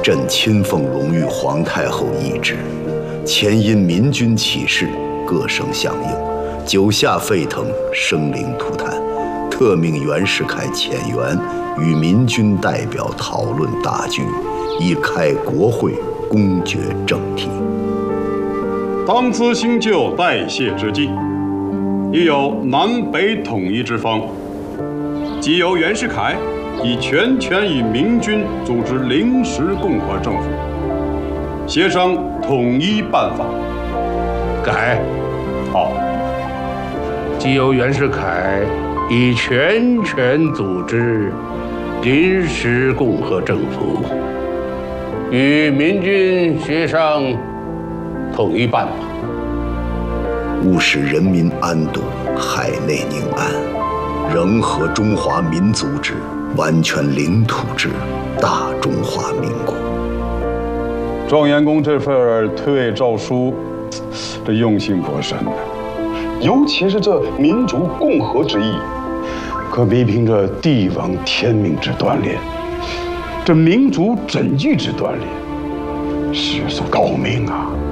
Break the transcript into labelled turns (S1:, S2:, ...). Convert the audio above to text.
S1: 朕亲奉荣誉皇太后懿旨，前因民军起事，各省响应，九下沸腾，生灵涂炭，特命袁世凯遣员与民军代表讨论大局，以开国会，公决正题。
S2: 当此新旧代谢之际，已有南北统一之方，即由袁世凯以全权与民军组织临时共和政府，协商统一办法。
S3: 改。
S2: 好。
S3: 即由袁世凯以全权组织临时共和政府，与民军协商统一办法，
S1: 务使人民安度，海内宁安，仍合中华民族之完全领土之大中华民国。
S2: 状元公这份退位诏书，这用心颇深的，尤其是这民族共和之意，可比凭着帝王天命之锻炼，这民族整据之锻炼，实属高明啊！